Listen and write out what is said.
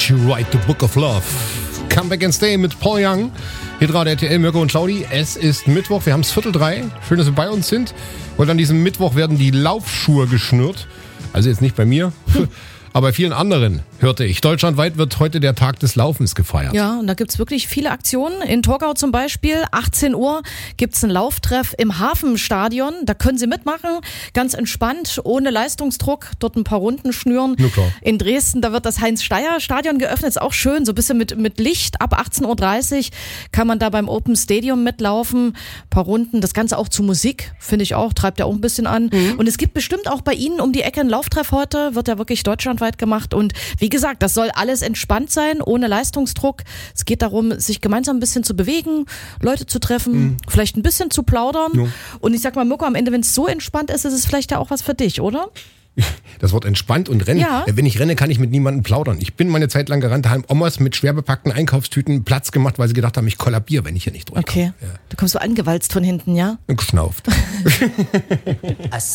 Did You Write the Book of Love? Come Back and Stay mit Paul Young. Hier gerade RTL, Mirko und Claudi. Es ist Mittwoch, wir haben es 2:45. Schön, dass Sie bei uns sind. Und an diesem Mittwoch werden die Laufschuhe geschnürt. Also jetzt nicht bei mir, aber bei vielen anderen, hörte ich. Deutschlandweit wird heute der Tag des Laufens gefeiert. Ja, und da gibt's wirklich viele Aktionen. In Torgau zum Beispiel, 18 Uhr gibt's einen Lauftreff im Hafenstadion. Da können Sie mitmachen, ganz entspannt, ohne Leistungsdruck, dort ein paar Runden schnüren. Na klar. In Dresden, da wird das Heinz-Steyer-Stadion geöffnet, ist auch schön, so ein bisschen mit Licht. Ab 18:30 Uhr kann man da beim Open Stadium mitlaufen, ein paar Runden. Das Ganze auch zu Musik, finde ich auch, treibt ja auch ein bisschen an. Und es gibt bestimmt auch bei Ihnen um die Ecke einen Lauftreff heute, wird ja wirklich deutschlandweit gemacht. Und wie gesagt, das soll alles entspannt sein, ohne Leistungsdruck. Es geht darum, sich gemeinsam ein bisschen zu bewegen, Leute zu treffen, vielleicht ein bisschen zu plaudern. Ja. Und ich sag mal, Mirko, am Ende, wenn es so entspannt ist es vielleicht ja auch was für dich, oder? Das Wort entspannt und rennen. Ja. Wenn ich renne, kann ich mit niemandem plaudern. Ich bin meine Zeit lang gerannt, haben Omas mit schwer bepackten Einkaufstüten Platz gemacht, weil sie gedacht haben, ich kollabiere, wenn ich hier nicht durchkomme. Okay. Ja. Du kommst so angewalzt von hinten, ja? Und geschnauft.